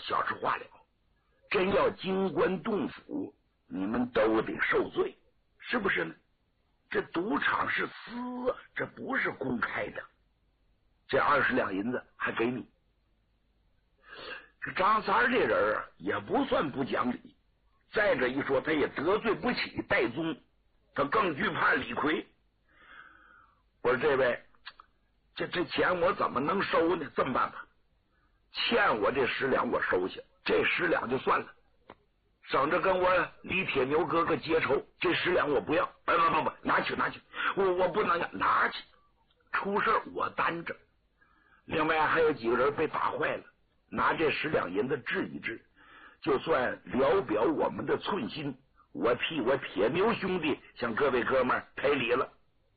小事化了，真要进关洞府，你们都得受罪，是不是呢？这赌场是私啊，这不是公开的。这20两银子还给你。这张三这人啊，也不算不讲理。再者一说，他也得罪不起戴宗，他更惧怕李逵。我说这位，这钱我怎么能收呢？这么办吧，欠我这10两我收下，这10两就算了，省着跟我李铁牛哥哥结仇。这10两我不要，不，拿去，我不能要，拿去，出事我担着。另外还有几个人被打坏了，拿这10两银子治一治，就算聊表我们的寸心，我替我铁牛兄弟向各位哥们赔礼了。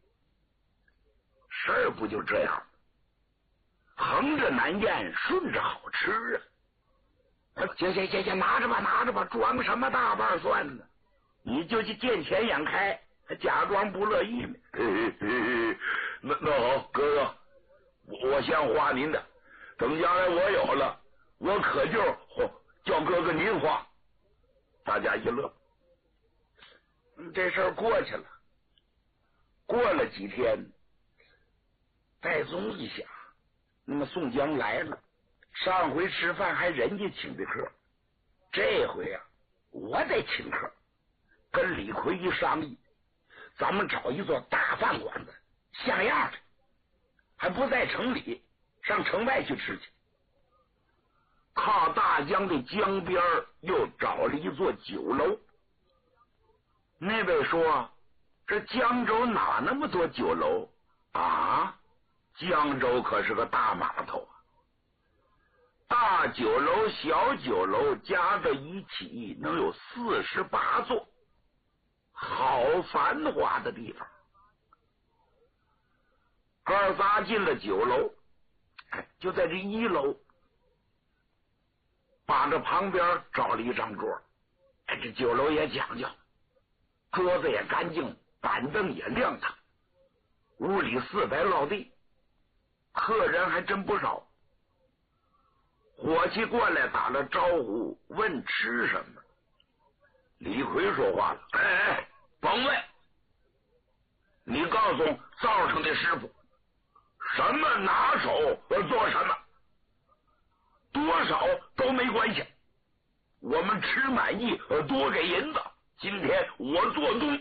事儿不就这样，横着难咽，顺着好吃啊！行，拿着吧，装什么大瓣蒜呢？你就去见钱眼开，还假装不乐意呢。 那好，哥哥，我先花您的，等将来我有了，我可就叫哥哥您花。 大家一乐，这事儿过去了。过了几天，戴宗一想，那么宋江来了，上回吃饭还人家请的客，这回啊我得请客。跟李逵一商议，咱们找一座大饭馆子，像样的，还不在城里，上城外去吃去。靠大江的江边又找了一座酒楼。那位说，这江州哪那么多酒楼啊？江州可是个大码头啊，大酒楼小酒楼加在一起能有48座，好繁华的地方。哥仨进了酒楼，就在这1楼，把这旁边找了一张桌。这酒楼也讲究，桌子也干净，板凳也亮堂，屋里4白落地，客人还真不少。伙计过来打了招呼，问吃什么。李逵说话了：甭问，你告诉灶上的师傅，什么拿手做什么，多少都没关系，我们吃满意多给银子，今天我做东。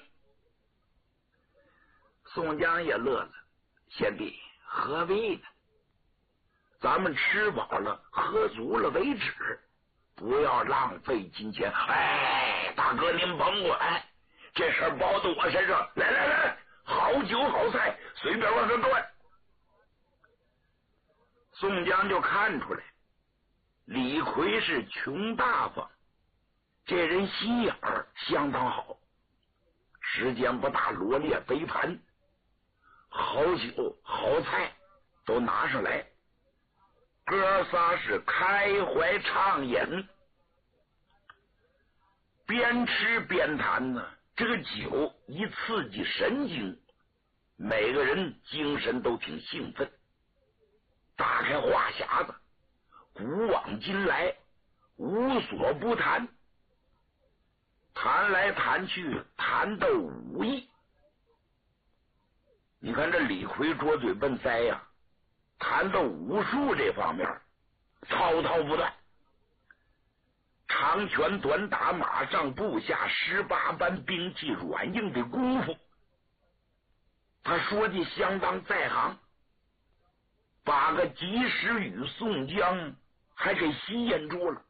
宋江也乐了：贤弟何必呢？咱们吃饱了喝足了为止，不要浪费金钱。大哥您甭管，这事儿包到我身上。来，好酒好菜随便往上端。宋江就看出来李逵是穷大方，这人心眼儿相当好，时间不大罗列杯盘，好酒好菜都拿上来，哥仨是开怀畅饮，边吃边谈呢。这个酒一刺激神经，每个人精神都挺兴奋，打开话匣子，古往今来无所不谈，谈来谈去谈到5亿。你看这李逵拙嘴笨腮呀，谈到武术这方面滔滔不断，长拳短打马上步下18般兵器软硬的功夫，他说的相当在行，把个及时雨宋江还给吸引住了。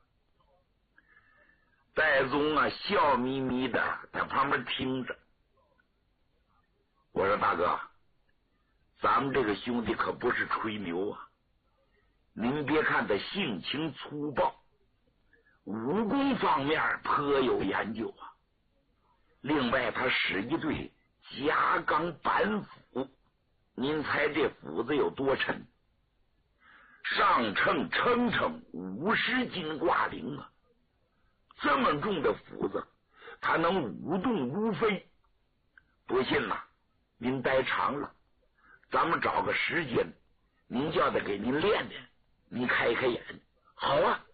戴宗啊笑眯眯的在旁边听着。我说大哥，咱们这个兄弟可不是吹牛啊，您别看他性情粗暴，武功方面颇有研究啊。另外他使一对夹钢板斧，您猜这斧子有多沉？上称50斤挂铃啊！这么重的斧子，它能舞动如飞。不信呐，您待长了，咱们找个时间，您叫他给您练练，你开开眼。好啊，